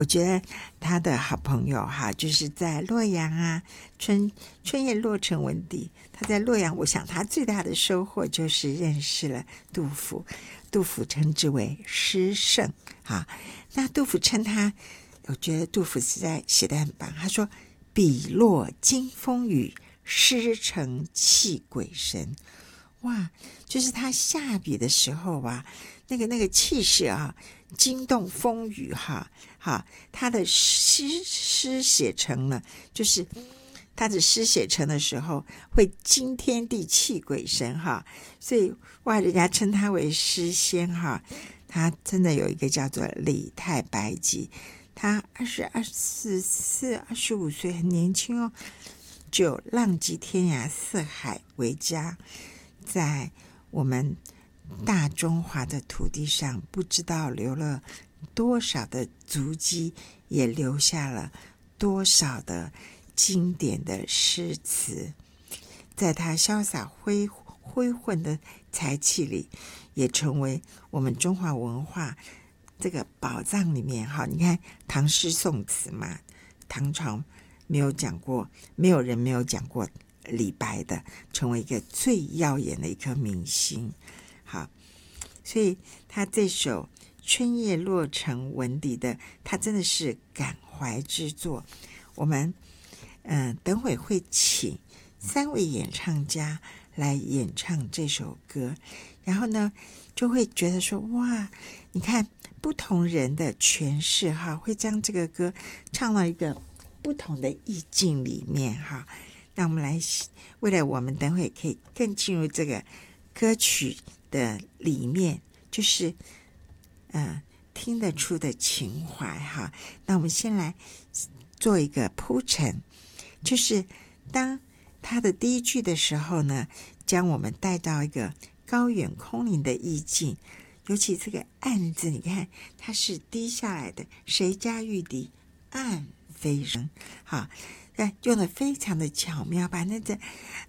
我觉得他的好朋友哈，就是在洛阳啊，春夜洛城闻笛。他在洛阳，我想他最大的收获就是认识了杜甫。杜甫称之为诗圣啊。那杜甫称他，我觉得杜甫实在写得很棒。他说：“笔落惊风雨，诗成泣鬼神。”哇，就是他下笔的时候啊，那个气势啊，惊动风雨哈。好，他的诗写成了，就是他的诗写成的时候会惊天地泣鬼神哈。所以哇，人家称他为诗仙哈。他真的有一个叫做李太白集，他25岁，很年轻哦，就浪迹天涯，四海为家。在我们大中华的土地上，不知道留了多少的足迹，也留下了多少的经典的诗词。在他潇洒挥混的才气里，也成为我们中华文化这个宝藏里面哈。你看唐诗宋词嘛，唐朝没有讲过，没有人没有讲过李白的，成为一个最耀眼的一颗明星。好，所以他这首春夜洛城闻笛的，他真的是感怀之作。我们等会会请3位演唱家来演唱这首歌，然后呢就会觉得说，哇，你看不同人的诠释哈，会将这个歌唱到一个不同的意境里面哈。那我们来，为了我们等会可以更进入这个歌曲的里面，就是听得出的情怀哈。那我们先来做一个铺陈，就是当他的第一句的时候呢，将我们带到一个高远空灵的意境。尤其这个暗字，你看它是低下来的，谁家玉笛暗飞声，好，用的非常的巧妙，把那个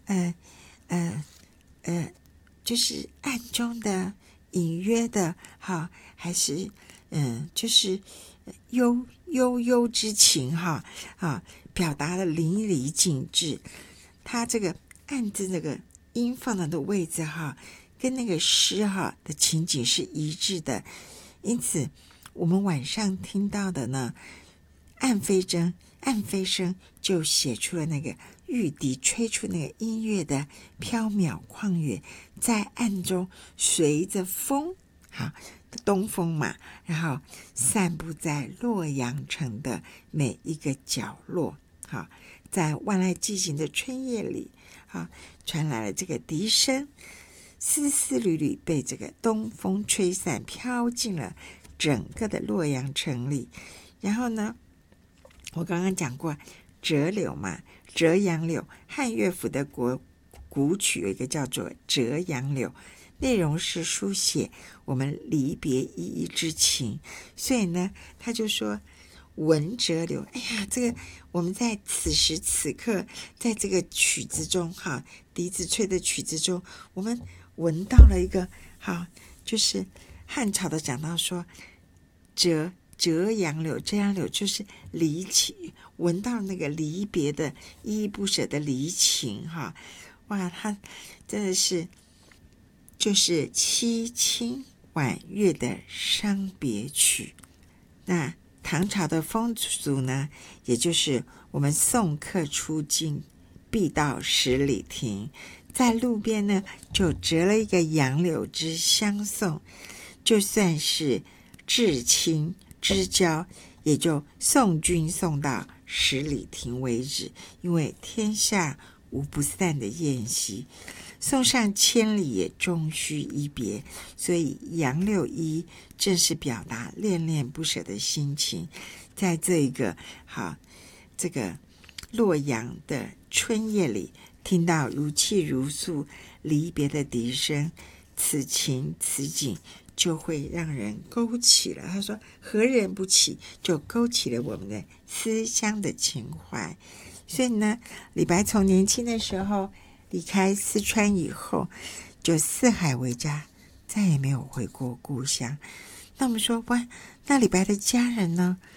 就是暗中的隐约的哈，还是就是悠之情哈表达的淋漓尽致。它这个暗字那个音放的位置哈，跟那个诗哈的情景是一致的，因此我们晚上听到的呢，暗飞声就写出了那个玉笛吹出那个音乐的飘渺旷远，在暗中随着风，好，东风嘛，然后散布在洛阳城的每一个角落。好，在万籁寂静的春夜里，好，传来了这个笛声，丝丝缕缕被这个东风吹散，飘进了整个的洛阳城里。然后呢，我刚刚讲过折柳嘛，折杨柳，汉乐府的古曲有一个叫做折杨柳，内容是书写我们离别依依之情。所以呢，他就说闻折柳，哎呀，这个我们在此时此刻，在这个曲子中哈，笛子吹的曲子中，我们闻到了一个好，就是汉朝的讲到说折杨柳，折杨柳就是离情，闻到那个离别的依依不舍的离情哈。哇，它真的是就是凄清婉约的伤别曲。那唐朝的风俗呢，也就是我们送客出京必到十里亭，在路边呢就折了一个杨柳枝相送，就算是至亲之交，也就送君送到十里亭为止。因为天下无不散的宴席，送上千里也终须一别，所以杨柳依正是表达恋恋不舍的心情。在这个这个洛阳的春夜里，听到如泣如诉离别的笛声，此情此景就会让人勾起了，他说何人不起，就勾起了我们的思乡的情怀。所以呢，李白从年轻的时候离开四川以后，就四海为家，再也没有回过故乡。那我们说，哇，那李白的家人呢？